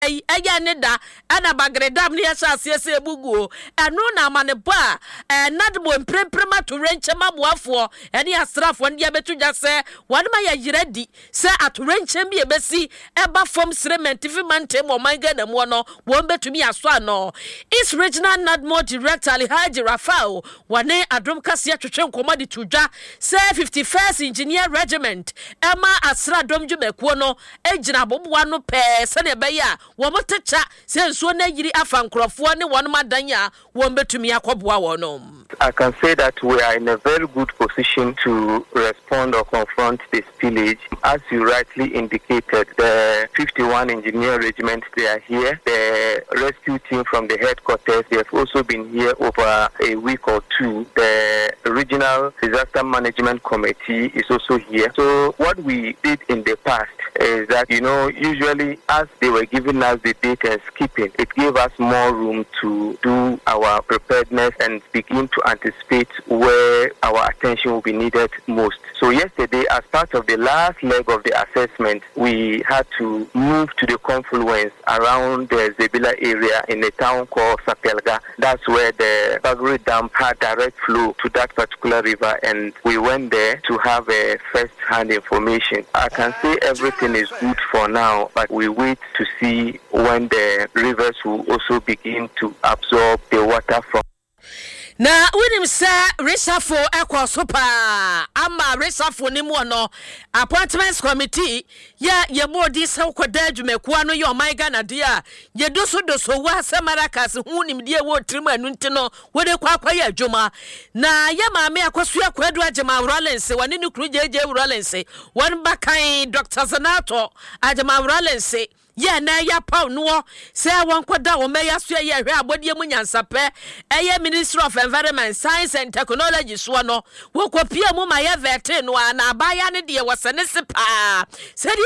eya ne da ana bagredam ne yasa asese buguo eno na amaneba nadbo empremprema to renchema boafo ene asrafo ne abetu jase wanema ya yiredi se atorenchem bi ebesi eba form cement fi mantem o manga na mu no wo betumi aso ano is regional nadmo director Alhaji Rafao wane adom kase atwetwe nkomadi tudwa se 51st engineer regiment ema asra dom dwumekuo no ejina boboa no pe se ne be ya wo motecha se nso na yiri afa nkrofo ne won madanya wo betumi akoboa wonom. I can say that we are in a very good position to respond or confront this pillage. As you rightly indicated, the 51 Engineer Regiment, they are here. The rescue team from the headquarters, they have also been here over a week or two. The Regional Disaster Management Committee is also here. So what we did in the past is that, usually as they were giving us the data and skipping, it gave us more room to do our preparedness and begin to anticipate where our attention will be needed most. So yesterday, as part of the last leg of the assessment, we had to move to the confluence around the Zebila area in a town called Sapelga. That's where the Bagre Dam had direct flow to that particular river, and we went there to have a first-hand information. I can say everything is good for now, but we wait to see when the rivers will also begin to absorb the water from. Na winim se resafo ekosopa ama resafo ni mu no appointments committee ya ye bodi se koda adwumekuwa no ye omaiga na dia ye doso wa semarakas hunim die wo trimu anu ntino wo de kwa ya adwuma na ye maame akoso akwadu agema Rollins woni ni kru jeje Rollins won bakan Dr. Zanato agema Rollins ye na ya paw no se won koda wo meya so ye hwe abodie mu nyansape eye Ministry of Environment, Science and Technology so no wo kopia mu ma ye vete no na abaya ne de wo sene sepa